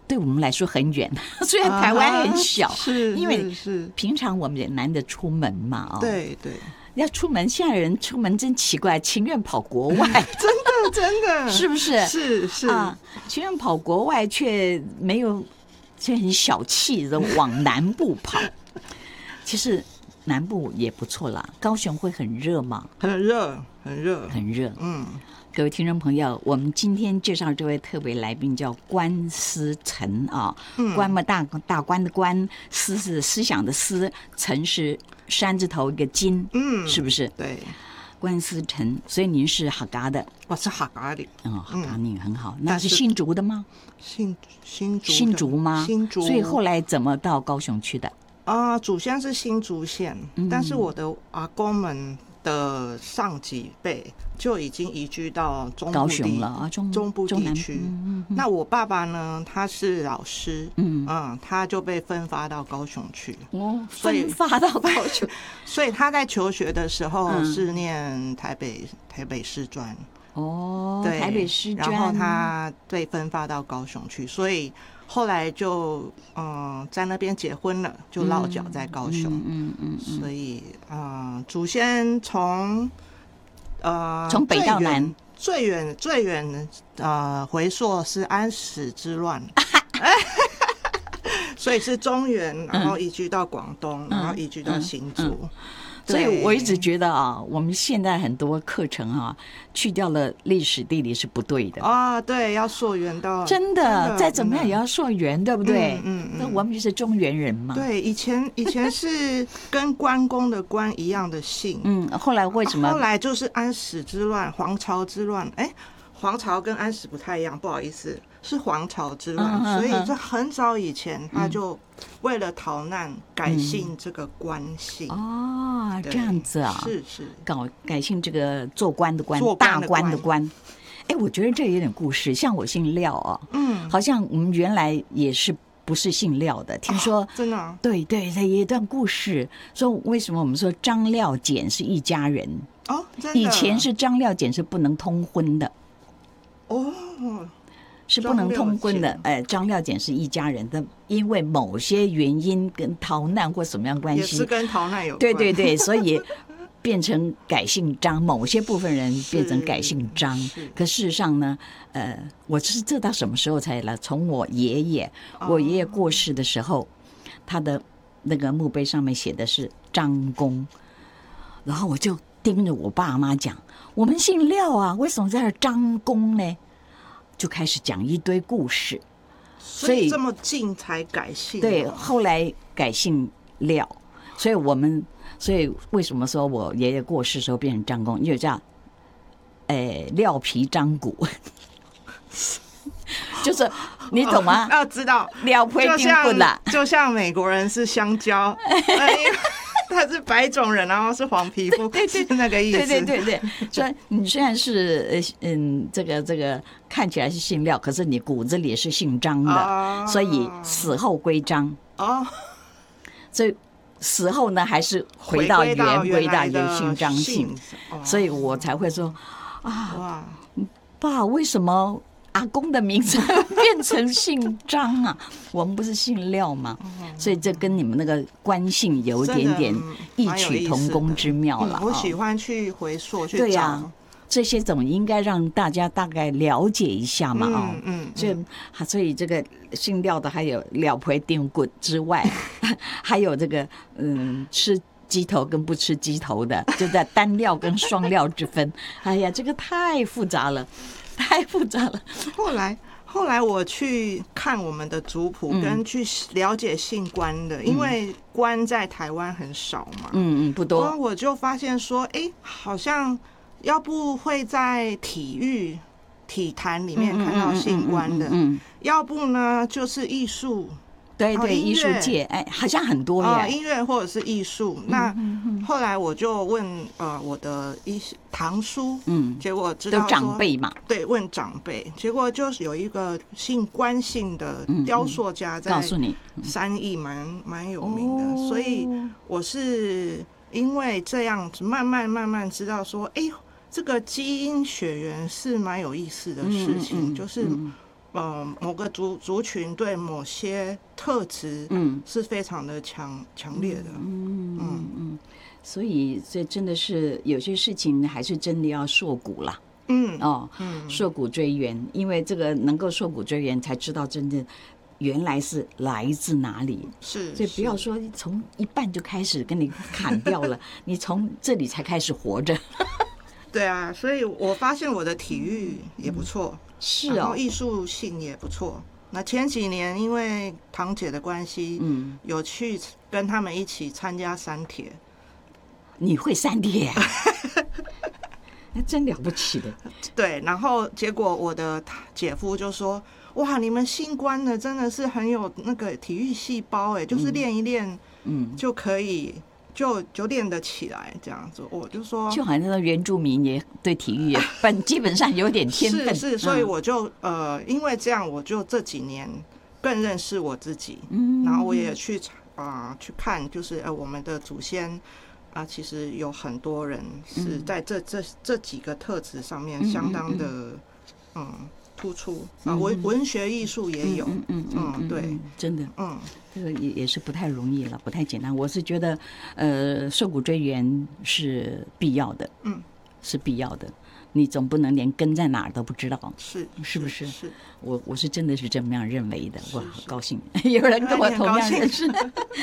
对我们来说很远，虽然台湾很小，因为平常我们也难得出门嘛，哦， 对对， 要出门，现在人出门真奇怪，情愿跑国外， 真的， 是不是？ 是啊，情愿跑国外，却没有，却很小气的往南部跑。其实南部也不错啦，高雄会很热吗？ 很热。 各位听众朋友，我们今天介绍这位特别来宾叫关思成啊，关嘛大官的关，思是思想的思，成是山字头一个金，是不是？ 对， 关思成，所以您是客家的， 我是客家的， 客家女很好。那是新竹的吗？ 新竹吗？ 新竹。 所以后来怎么到高雄去的？ 祖先是新竹县，但是我的阿公们的上几辈就已经移居到高雄了， 中部地区。那我爸爸呢，他是老师，他就被分发到高雄去。 分发到高雄， 所以他在求学的时候是念台北师专。对， 台北师专， 然后他被分发到高雄去，所以后来就在那边结婚了，就落脚在高雄。所以祖先从北到南最远回溯是安史之乱，所以是中原，然后移居到广东，然后移居到新竹。 所以我一直觉得我们现在很多课程去掉了历史地理是不对的对，要溯源到真的再怎么样也要溯源，对不对？那我们就是中原人嘛。 对，以前是跟关公的关一样的姓， 后来为什么？ 后来就是安史之乱、黄巢之乱。黄巢跟安史不太一样，不好意思，是黄巢之乱。所以这很早以前他就为了逃难改姓这个关姓。 这样子啊， 是改姓这个做官的官，大官的官。我觉得这有点故事，像我姓廖好像我们原来也是不是姓廖的，听说真的对，有一段故事说为什么我们说张廖简是一家人真的， 以前是张廖简是不能通婚的是不能通婚的。张廖简是一家人的，因为某些原因跟逃难或什么样关系， 也是跟逃难有关。 对，所以变成改姓张，某些部分人变成改姓张。可事实上呢，我是这到什么时候才来？从我爷爷过世的时候，他的那个墓碑上面写的是张公，然后我就盯着我爸妈讲，我们姓廖啊，为什么在这张公呢？就开始讲一堆故事， 所以这么近才改姓。 对，后来改姓廖，所以为什么说我爷爷过世的时候变成张公，因为叫廖皮张骨，就是你懂吗？ 要知道廖皮丁骨啦， 就像美国人是香蕉。他是白种人，然后是黄皮肤，是那个意思。 对，所以你虽然是这个看起来是姓廖，可是你骨子里是姓张的，所以死后归张。所以死后呢，还是回到原姓张姓，所以我才会说爸，为什么阿公的名字变成姓张啊？我们不是姓廖吗？所以这跟你们那个关姓有一点点异曲同工之妙了。 我喜欢去回溯去找。 对呀，这些总应该让大家大概了解一下嘛。所以这个姓廖的还有廖皮丁骨之外，还有这个吃鸡头跟不吃鸡头的，就在单料跟双料之分。哎呀，这个太复杂了。 后来我去看我们的族谱，跟去了解姓关的，因为关在台湾很少嘛， 不多。 我就发现说，好像要不会在体坛里面看到姓关的，要不呢就是艺术。 对，艺术界好像很多耶， 音乐或者是艺术。那后来我就问我的堂叔，结果知道说都长辈嘛， 对，问长辈，结果就是有一个姓关姓的雕塑家在三义蛮有名的，所以我是因为这样子慢慢知道说，这个基因血缘是蛮有意思的事情，就是某个族群对某些特质是非常的强烈的。 所以这真的是有些事情还是真的要溯谷啦。溯谷追源，因为这个能够溯谷追源，才知道真正原来是来自哪里。 是， 所以不要说从一半就开始跟你砍掉了，你从这里才开始活着。 对啊，所以我发现我的体育也不错， 是然后艺术性也不错。那前几年因为堂姐的关系，有去跟他们一起参加三铁。 你会三铁啊？那真了不起的。 对，然后结果我的姐夫就说：“哇，你们新官的真的是很有那个体育细胞哎，就是练一练，就可以就练得起来这样子。”我就说， 就好像那原住民也对体育也基本上有点天分。 是，所以我就因为这样，我就这几年更认识我自己，然后我也去看，就是我们的祖先。其实有很多人是在这几个特质上面相当的突出文学艺术也有，对， 真的，这个也是不太容易了，不太简单。我是觉得，溯谷追源是必要的，是必要的。你总不能连根在哪儿都不知道，是不是？ 是， 我是真的是这么样认为的，我好高兴，有人跟我同样认识。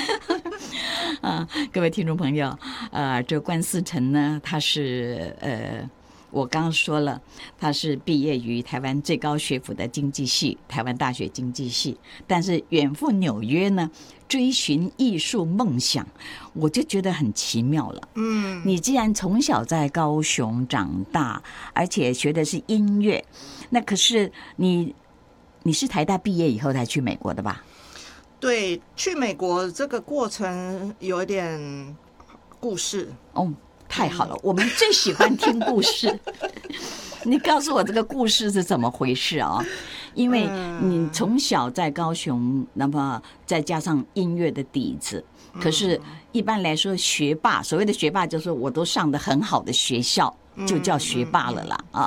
各位听众朋友，这关思成呢，他是我刚刚说了，他是毕业于台湾最高学府的经济系，台湾大学经济系，但是远赴纽约呢，追寻艺术梦想，我就觉得很奇妙了。你既然从小在高雄长大，而且学的是音乐，那可是你是台大毕业以后才去美国的吧？ 对，去美国这个过程有一点故事。 太好了，我们最喜欢听故事。你告诉我这个故事是怎么回事啊？因为你从小在高雄，那么再加上音乐的底子，可是一般来说学霸，所谓的学霸就是我都上得很好的学校，就叫学霸了啦啊。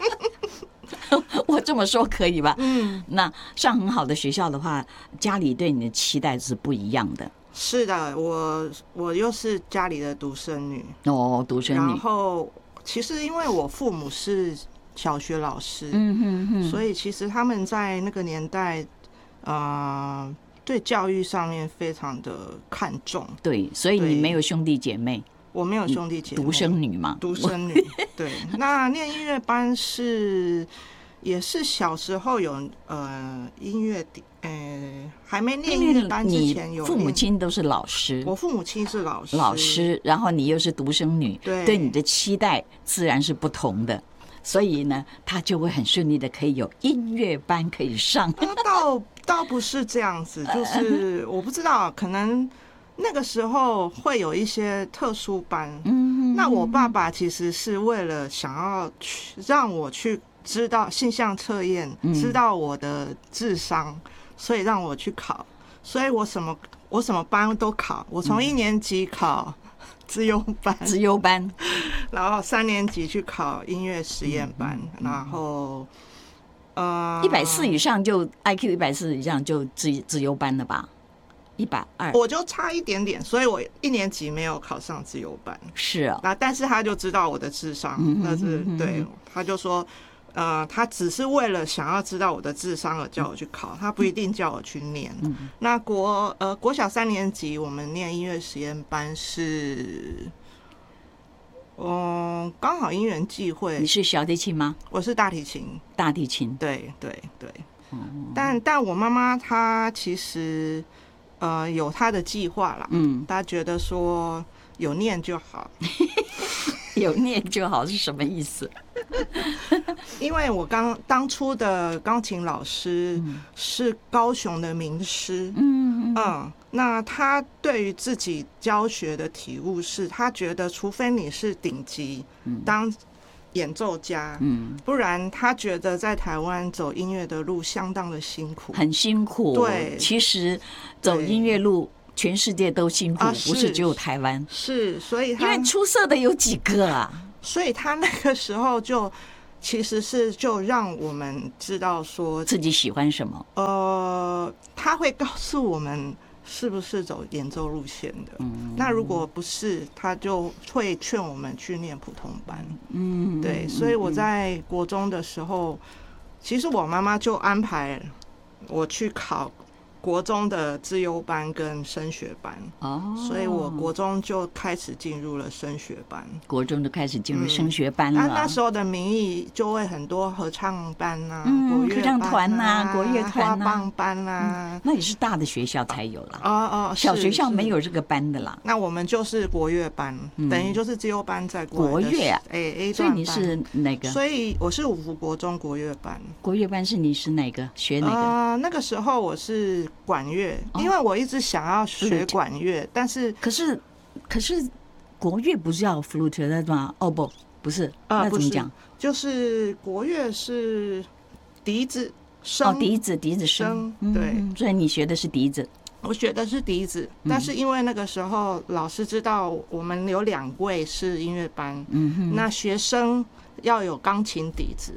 我这么说可以吧？那上很好的学校的话，家里对你的期待是不一样的。 是的，我又是家里的独生女独生女。 然后其实因为我父母是小学老师，所以其实他们在那个年代，对教育上面非常的看重。 对，所以你没有兄弟姐妹。 我没有兄弟姐妹， 独生女嘛， 独生女。对，那念音乐班也是小时候有音乐还没念音乐班之前有。 父母亲都是老师， 我父母亲是老师， 然后你又是独生女，对你的期待自然是不同的，所以呢，他就会很顺利的可以有音乐班可以上。 倒不是这样子，就是我不知道，可能那个时候会有一些特殊班。那我爸爸其实是为了想要让我去知道性向测验，知道我的智商，所以让我去考。所以我什么班都考，我从1年级考资优班，然后3年级去考音乐实验班，然后 140以上就 IQ 140以上就资优班了吧？120， 我就差一点点，所以我1年级没有考上资优班。 是啊， 但是他就知道我的智商，对，他就说，他只是为了想要知道我的智商而叫我去考，他不一定叫我去念。那国小3年级我们念音乐实验班是，刚好因缘际会。 你是小提琴吗？ 我是大提琴。 大提琴， 对。但我妈妈她其实有她的计划啦，她觉得说有念就好。 有念就好是什么意思？ 因为我当初的钢琴老师是高雄的名师，那他对于自己教学的体悟是，他觉得除非你是顶级当演奏家，不然他觉得在台湾走音乐的路相当的辛苦， 很辛苦。对，其实走音乐路全世界都辛苦，不是只有台湾。 是，所以因为出色的有几个啊？ 所以他那个时候就其实是就让我们知道说自己喜欢什么。 他会告诉我们是不是走演奏路线的。那如果不是，他就会劝我们去念普通班。对，所以我在国中的时候，其实我妈妈就安排我去考国中的资优班跟升学班。所以我国中就开始进入了升学班。 国中就开始进入升学班了。 那时候的名义就会很多合唱班啊、国乐合唱团啊、国乐团啊、 花棒班啊。 那也是大的学校才有啦。小学校没有这个班的啦。 那我们就是国乐班，等于就是资优班在国乐啊。 A 所以你是哪个？ 所以我是五福国中国乐班。 国乐班是你是哪个？学哪个？ 那个时候我是管乐，因为我一直想要学管乐，但是可是国乐不是要 flute 的吗？不是，那怎么讲？ 就是国乐是笛子声。 笛子声。 对， 所以你学的是笛子。 我学的是笛子，但是因为那个时候老师知道我们有2位是音乐班，那学生要有钢琴笛子，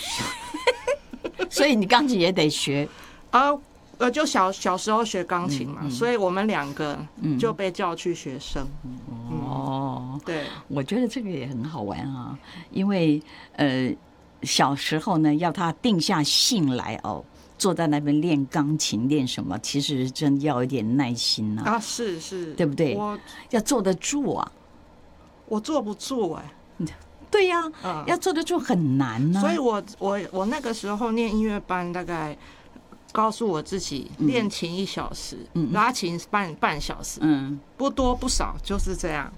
所以你钢琴也得学。 就小时候学钢琴嘛，所以我们2个就被叫去学声。对， 我觉得这个也很好玩啊，因为小时候呢，要他定下心来坐在那边练钢琴练什么，其实真要一点耐心啊。 是， 对不对？要坐得住啊。 我坐不住对呀，要坐得住很难啊。 所以我那个时候念音乐班，大概告诉我自己练琴1小时，拉琴半小时，不多不少，就是这样。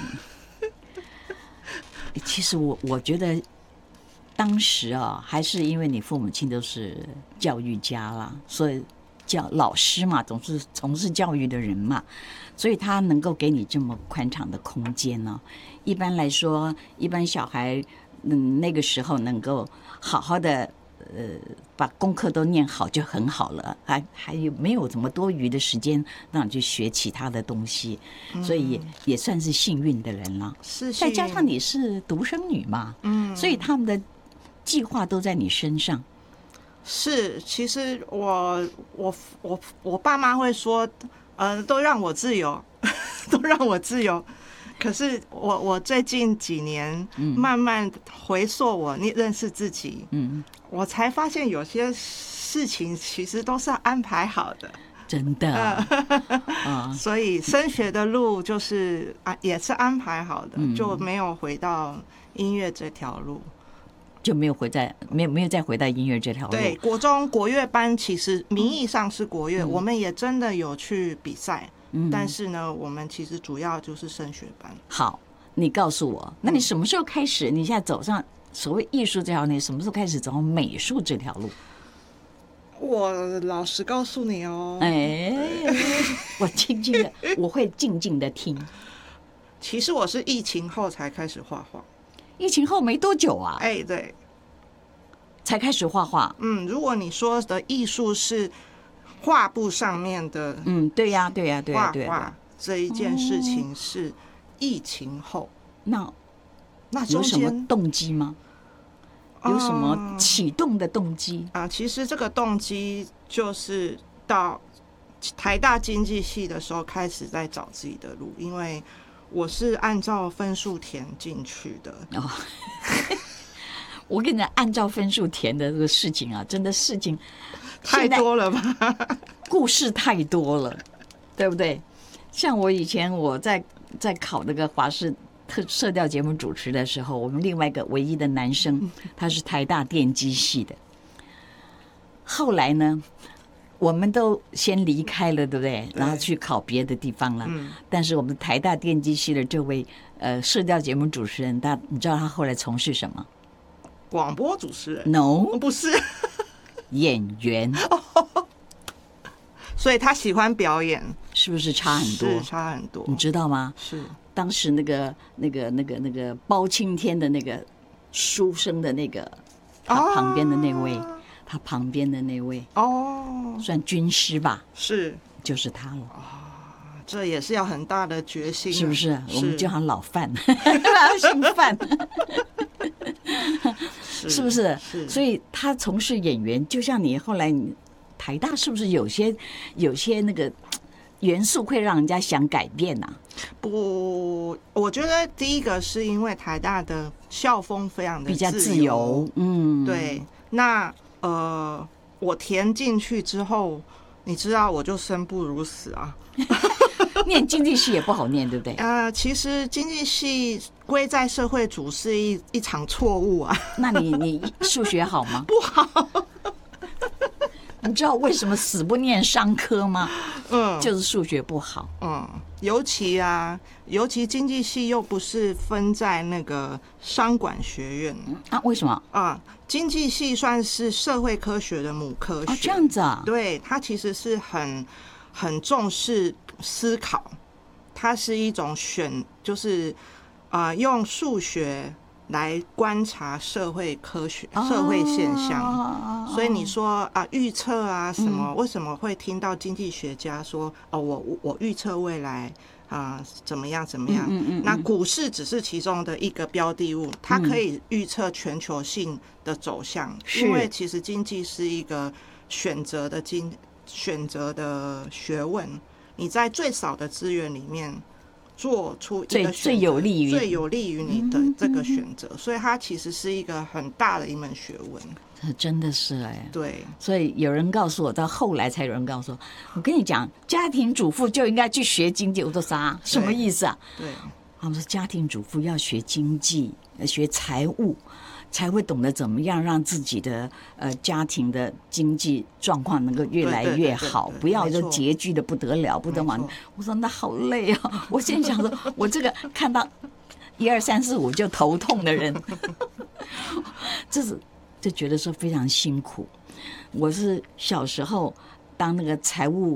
其实我觉得当时还是因为你父母亲都是教育家啦，所以老师嘛，总是从事教育的人嘛，所以他能够给你这么宽敞的空间呢。一般来说，一般小孩那个时候能够好好的把功课都念好就很好了，还有没有什么多余的时间让你去学其他的东西，所以也算是幸运的人了。再加上你是独生女嘛，所以他们的计划都在你身上。 是，其实我爸妈会说，都让我自由，都让我自由。可是我最近几年慢慢回溯我认识自己，我才发现有些事情其实都是安排好的， 真的。 所以升学的路就是也是安排好的，就没有回到音乐这条路。 就没有再回到音乐这条路。 对，国中国乐班其实名义上是国乐，我们也真的有去比赛，但是呢，我们其实主要就是升学班。 好，你告诉我，那你什么时候开始？你现在走上所谓艺术这条路，你什么时候开始走上美术这条路？ 我老实告诉你我会静静的听。 其实我是疫情后才开始画画。 疫情后没多久啊， 对， 才开始画画。 如果你说的艺术是画布上面的， 对呀， 画画这一件事情是疫情后。那有什么动机吗？有什么启动的动机其实这个动机就是到台大经济系的时候开始在找自己的路，因为我是按照分数填进去的。 我跟你讲，按照分数填的这个事情真的事情太多了吧， 故事太多了，对不对？像我以前我在考那个华视社调节目主持的时候，我们另外一个唯一的男生，他是台大电机系的。后来呢，我们都先离开了，对不对？然后去考别的地方了。但是我们台大电机系的这位社调节目主持人，你知道他后来从事什么？ 广播主持人 ？No， 不是演员。 所以他喜欢表演， 是不是差很多？ 是差很多， 你知道吗？ 是当时那个包青天的那个书生的那个他旁边的那位。他旁边的那位算军师吧， 是就是他了这也是要很大的决心， 是不是？我们叫他老范，他姓范。 是不是？所以他从事演员，就像你后来台大是不是有些那个元素会让人家想改变啊？ 不，我觉得第一个是因为台大的校风非常的比较自由， 对。那我填进去之后，你知道我就生不如死啊。 念经济系也不好念，对不对？ 其实经济系归在社会组是一场错误啊。 那你数学好吗？ 不好。 你知道为什么死不念商科吗？就是数学不好。 尤其经济系又不是分在那个商管学院啊？为什么？ 经济系算是社会科学的母科学。 这样子啊？ 对，它其实是很重视思考，它是一种就是用数学来观察社会科学、社会现象。所以你说预测什么？为什么会听到经济学家说我预测未来怎么样怎么样？那股市只是其中的一个标的物，它可以预测全球性的走向。因为其实经济是一个选择的学问，你在最少的资源里面做出一个最有利于你的这个选择，所以它其实是一个很大的一门学问。 真的是对， 所以有人告诉我，到后来才有人告诉我跟你讲，家庭主妇就应该去学经济。我说啥？什么意思啊？ 对， 他们说家庭主妇要学经济，学财务，才会懂得怎么样让自己的家庭的经济状况能够越来越好，不要就拮据的不得了，不得往。我说那好累啊！我现在想说，我这个看到1、2、3、4、5就头痛的人，就觉得说非常辛苦。我是小时候当那个财务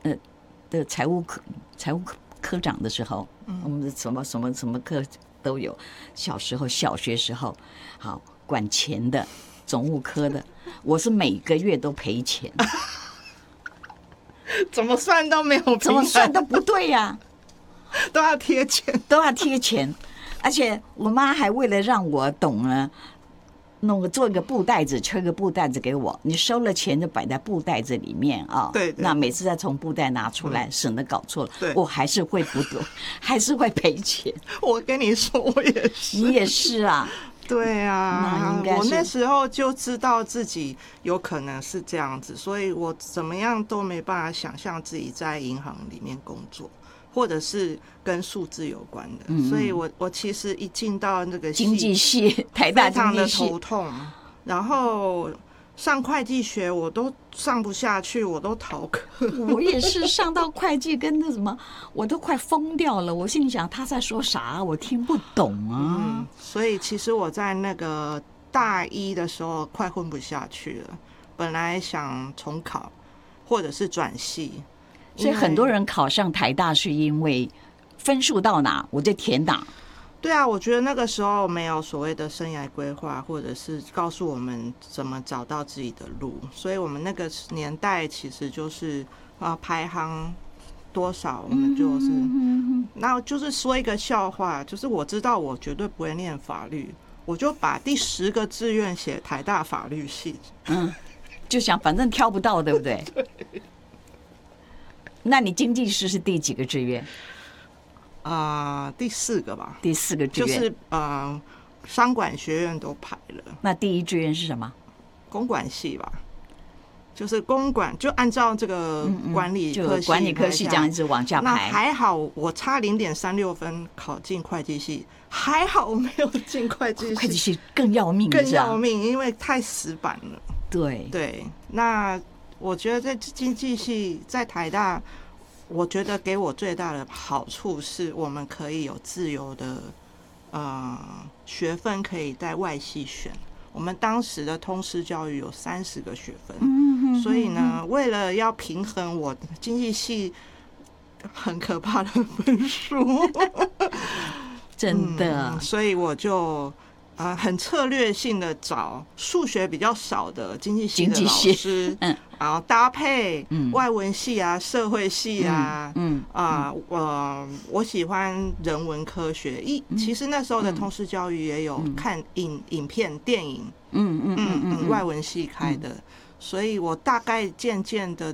科长的时候，我们什么课都有。小学时候，好管钱的总务科的，我是每个月都赔钱， 怎么算都没有平衡， 怎么算都不对呀， 都要贴钱， 而且我妈还为了让我懂了。做一个布袋子，抽一个布袋子给我，你收了钱就摆在布袋子里面啊。 对。 那每次再从布袋拿出来，省得搞错了。 对。 我还是会不对，还是会赔钱。 我跟你说，我也是。 你也是啊。 对啊。 那应该是。 我那时候就知道自己有可能是这样子，所以我怎么样都没办法想象自己在银行里面工作。或者是跟数字有关的，所以我其实一进到那个经济系，台大经济系， 非常的头痛。然后上会计学我都上不下去，我都逃课。 我也是上到会计跟那什么，我都快疯掉了。我心想他在说啥，我听不懂啊。 所以其实我在那个大一的时候快混不下去了，本来想重考或者是转系。 所以很多人考上台大是因为分数到哪我就填哪。 对啊，我觉得那个时候没有所谓的生涯规划，或者是告诉我们怎么找到自己的路，所以我们那个年代其实就是排行多少我们就是，那就是说一个笑话，就是我知道我绝对不会念法律，我就把第10个志愿写台大法律系， 就想反正挑不到，对不对？ 对。 那你经济师是第几个志愿？ 第4个吧。 第4个志愿就是商管学院都排了。 那第1志愿是什么？ 公管系吧，就是公管，就按照这个管理科系， 管理科系这样一直往下排。 那还好，我差0.36分考进会计系，还好我没有进会计系。 会计系更要命， 更要命，因为太死板了。 对， 那。我觉得在经济系在台大，我觉得给我最大的好处是我们可以有自由的学分可以在外系选。我们当时的通识教育有30个学分，所以呢，为了要平衡我经济系很可怕的分数， 真的， 所以我就很策略性的找数学比较少的经济系的老师，然后搭配外文系啊、社会系啊，我喜欢人文科学。其实那时候的通识教育也有看影片、电影，外文系开的，所以我大概渐渐的